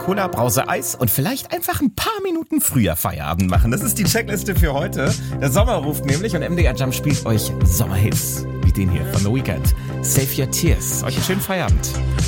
Cola, Brause, Eis und vielleicht einfach ein paar Minuten früher Feierabend machen. Das ist die Checkliste für heute. Der Sommer ruft nämlich und MDR Jump spielt euch Sommerhits wie den hier von The Weeknd. Save Your Tears. Euch einen schönen Feierabend.